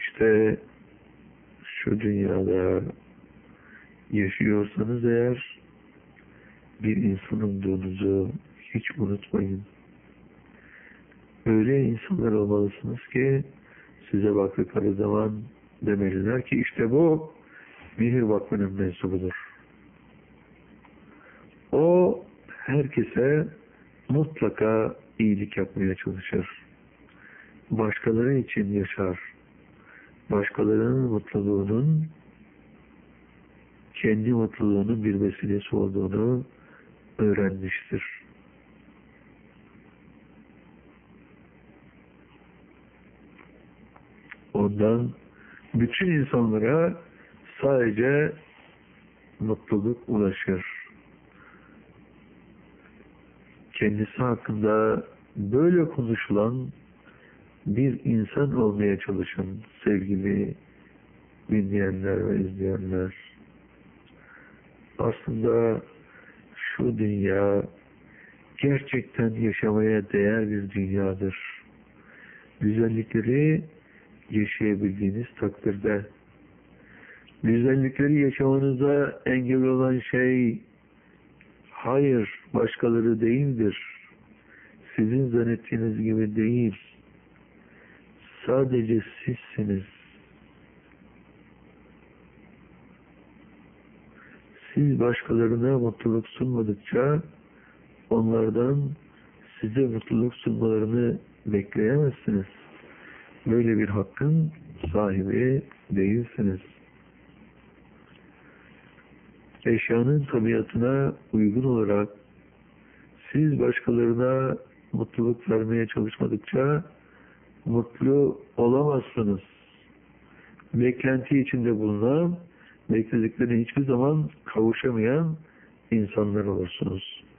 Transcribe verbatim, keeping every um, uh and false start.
İşte şu dünyada yaşıyorsanız eğer bir insan olduğunuzu hiç unutmayın. Öyle insanlar olmalısınız ki size baktıkları zaman demeliler ki işte bu Mihir Vakfı'nın mensubudur. O herkese mutlaka iyilik yapmaya çalışır. Başkaları için yaşar. Başkalarının mutluluğunun kendi mutluluğunun bir vesilesi olduğunu öğrenmiştir. Ondan bütün insanlara sadece mutluluk ulaşır. Kendisi hakkında böyle konuşulan bir insan olmaya çalışın sevgili dinleyenler ve izleyenler. Aslında şu dünya gerçekten yaşamaya değer bir dünyadır. Güzellikleri yaşayabildiğiniz takdirde, güzellikleri yaşamanıza engel olan şey hayır başkaları değildir. Sizin zannettiğiniz gibi değil. Sadece sizsiniz. Siz başkalarına mutluluk sunmadıkça onlardan size mutluluk sunmalarını bekleyemezsiniz. Böyle bir hakkın sahibi değilsiniz. Eşyanın tabiatına uygun olarak siz başkalarına mutluluk vermeye çalışmadıkça mutlu olamazsınız. Beklenti içinde bulunan, beklediklerine hiçbir zaman kavuşamayan insanlar olursunuz.